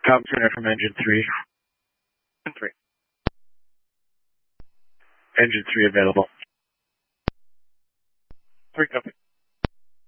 Top Center from Engine 3. Engine 3. Engine 3 available. 3 copy.